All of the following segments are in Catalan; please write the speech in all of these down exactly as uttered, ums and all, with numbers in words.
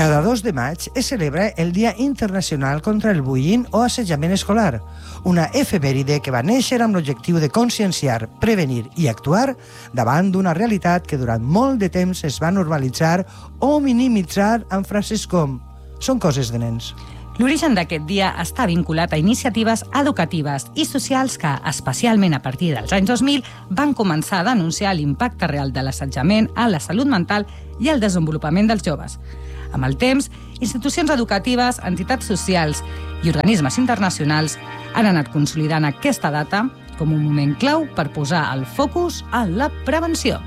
Cada dos de maig es celebra el Dia Internacional contra el Bullying o Assetjament Escolar, una efemèride que va néixer amb l'objectiu de conscienciar, prevenir i actuar davant d'una realitat que durant molt de temps es va normalitzar o minimitzar amb frases com «són coses de nens». L'origen d'aquest dia està vinculat a iniciatives educatives i socials que, especialment a partir dels anys dos mil, van començar a denunciar l'impacte real de l'assetjament a la salut mental i al desenvolupament dels joves. Amb el temps, institucions educatives, entitats socials i organismes internacionals han anat consolidant aquesta data com un moment clau per posar el focus en la prevenció.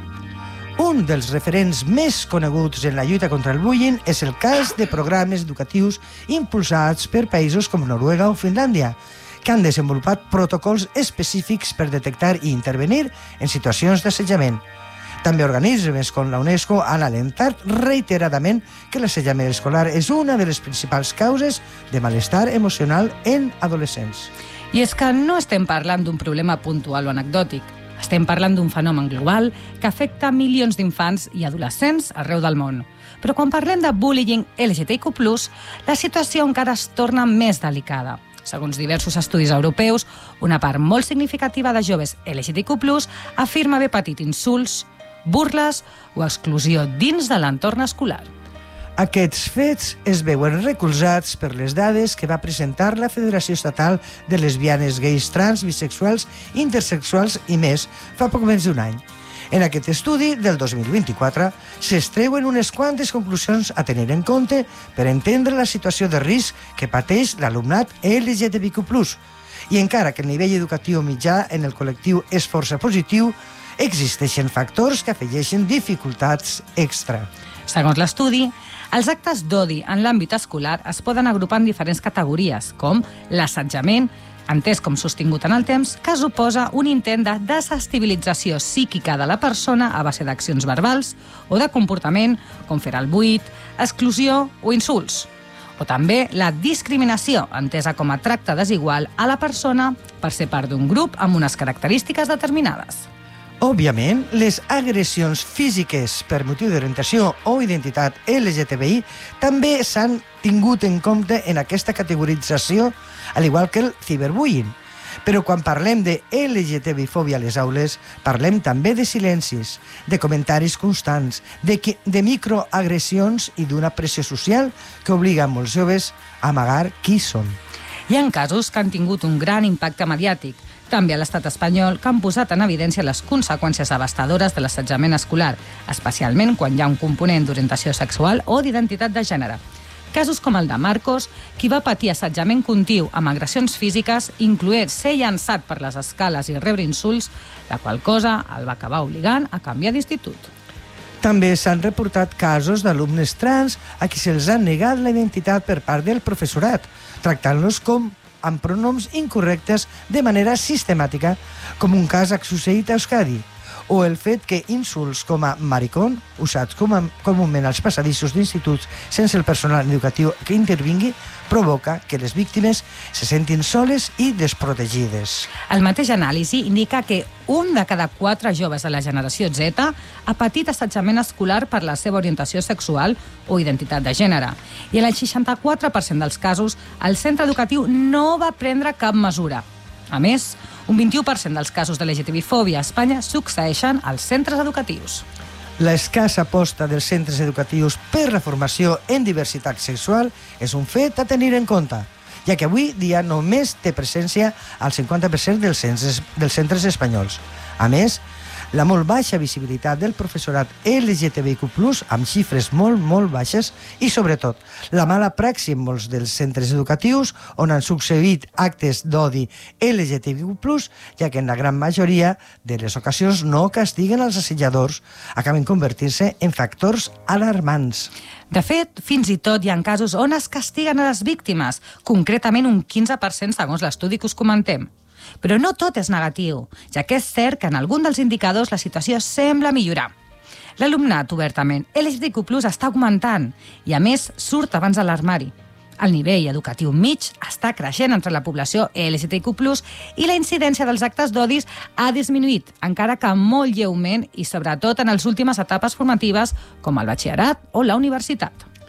Un dels referents més coneguts en la lluita contra el bullying és el cas de programes educatius impulsats per països com Noruega o Finlàndia, que han desenvolupat protocols específics per detectar i intervenir en situacions d'assetjament. També organismes com la UNESCO han alentat reiteradament que l'assetjament escolar és una de les principals causes de malestar emocional en adolescents. I és que no estem parlant d'un problema puntual o anecdòtic. Estem parlant d'un fenomen global que afecta milions d'infants i adolescents arreu del món. Però quan parlem de bullying L G B T Q plus, la situació encara es torna més delicada. Segons diversos estudis europeus, una part molt significativa de joves L G B T Q plus afirma haver patit insults, burles o exclusió dins de l'entorn escolar. Aquests fets es veuen recolzats per les dades que va presentar la Federació Estatal de Lesbianes, Gais, Trans, Bisexuals, Intersexuals i més fa poc menys d'un any. En aquest estudi del dos mil vint-i-quatre s'extreuen unes quantes conclusions a tenir en compte per entendre la situació de risc que pateix l'alumnat L G B T Q plus, i encara que el nivell educatiu mitjà en el col·lectiu és força positiu, existeixen factors que afegeixen dificultats extra. Segons l'estudi, els actes d'odi en l'àmbit escolar es poden agrupar en diferents categories, com l'assetjament, entès com sostingut en el temps, que suposa un intent de desestabilització psíquica de la persona a base d'accions verbals o de comportament, com fer el buit, exclusió o insults. O també la discriminació, entesa com a tracte desigual a la persona per ser part d'un grup amb unes característiques determinades. Òbviament, les agressions físiques per motiu d'orientació o identitat L G T B I també s'han tingut en compte en aquesta categorització, al igual que el ciberbullying. Però quan parlem de L G T B I fòbia a les aules, parlem també de silencis, de comentaris constants, de, de microagressions i d'una pressió social que obliga molts joves a amagar qui són. Hi ha casos que han tingut un gran impacte mediàtic, també a l'estat espanyol, que han posat en evidència les conseqüències devastadores de l'assetjament escolar, especialment quan hi ha un component d'orientació sexual o d'identitat de gènere. Casos com el de Marcos, qui va patir assetjament continu amb agressions físiques, incloent ser llançat per les escales i rebre insults, la qual cosa el va acabar obligant a canviar d'institut. També s'han reportat casos d'alumnes trans a qui se'ls ha negat la identitat per part del professorat, tractant-los com amb pronoms incorrectes de manera sistemàtica, com un cas que ha succeït a Euskadi, o el fet que insults com a maricón, usats com a, comúment als passadissos d'instituts sense el personal educatiu que intervingui, provoca que les víctimes se sentin soles i desprotegides. El mateix anàlisi indica que un de cada quatre joves de la generació Z ha patit assetjament escolar per la seva orientació sexual o identitat de gènere, i en el seixanta-quatre per cent dels casos el centre educatiu no va prendre cap mesura. A més, un vint-i-u per cent dels casos de L G T B I fòbia a Espanya succeeixen als centres educatius. La escassa aposta dels centres educatius per la formació en diversitat sexual és un fet a tenir en compte, ja que avui dia només té presència al cinquanta per cent dels centres, dels centres espanyols. A més, la molt baixa visibilitat del professorat L G T B I Q plus, amb xifres molt, molt baixes, i sobretot la mala praxi en molts dels centres educatius on han succeït actes d'odi L G T B I Q plus, ja que en la gran majoria de les ocasions no castiguen els assetjadors, acaben convertint-se en factors alarmants. De fet, fins i tot hi ha casos on es castiguen a les víctimes, concretament un quinze per cent segons l'estudi que us comentem. Però no tot és negatiu, ja que és cert que en algun dels indicadors la situació sembla millorar. L'alumnat obertament L G B T Q plus està augmentant i, a més, surt abans de l'armari. El nivell educatiu mig està creixent entre la població L G B T Q plus, i la incidència dels actes d'odis ha disminuït, encara que molt lleument i sobretot en les últimes etapes formatives com el batxillerat o la universitat.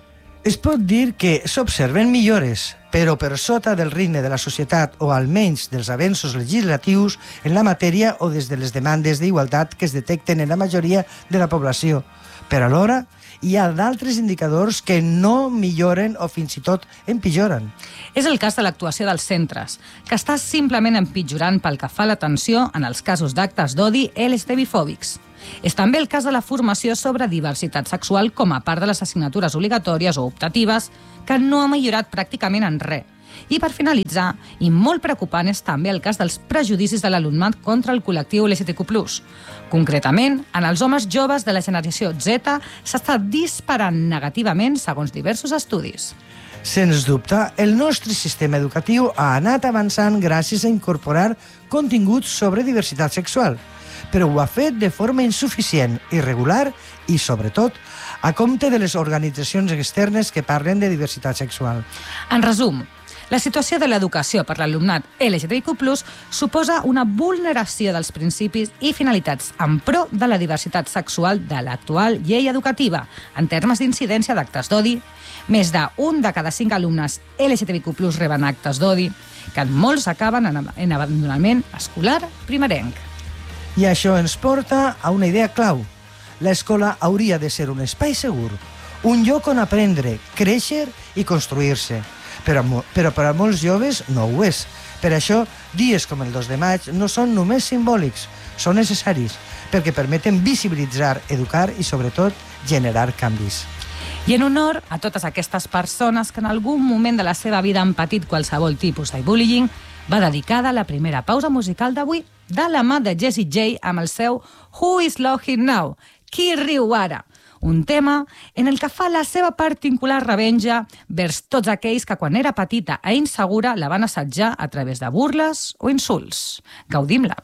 Es pot dir que s'observen millores, però per sota del ritme de la societat o almenys dels avenços legislatius en la matèria o des de les demandes d'igualtat que es detecten en la majoria de la població. Però alhora hi ha d'altres indicadors que no milloren o fins i tot empitjoren. És el cas de l'actuació dels centres, que està simplement empitjorant pel que fa a l'atenció en els casos d'actes d'odi L G T B-fòbics. És també el cas de la formació sobre diversitat sexual com a part de les assignatures obligatòries o optatives, que no ha millorat pràcticament en res. I per finalitzar, i molt preocupant, és també el cas dels prejudicis de l'alumnat contra el col·lectiu L G T Q plus. Concretament, en els homes joves de la generació Z s'està disparant negativament segons diversos estudis. Sens dubte, el nostre sistema educatiu ha anat avançant gràcies a incorporar continguts sobre diversitat sexual, però ho ha fet de forma insuficient, irregular i, sobretot, a compte de les organitzacions externes que parlen de diversitat sexual. En resum, la situació de l'educació per l'alumnat L G T B Q plus suposa una vulneració dels principis i finalitats en pro de la diversitat sexual de l'actual llei educativa en termes d'incidència d'actes d'odi. Més d'un de cada cinc alumnes L G T B Q plus reben actes d'odi, que molts acaben en abandonament escolar primerenc. I això ens porta a una idea clau. L'escola hauria de ser un espai segur, un lloc on aprendre, créixer i construir-se. Però, però per a molts joves no ho és. Per això, dies com el dos de maig no són només simbòlics, són necessaris, perquè permeten visibilitzar, educar i, sobretot, generar canvis. I en honor a totes aquestes persones que en algun moment de la seva vida han patit qualsevol tipus de bullying, va dedicada la primera pausa musical d'avui, de la mà de Jessie J amb el seu Who is Laughing Now? Qui riu ara? Un tema en el que fa la seva particular revenja vers tots aquells que quan era petita e insegura la van assetjar a través de burles o insults. Gaudim-la.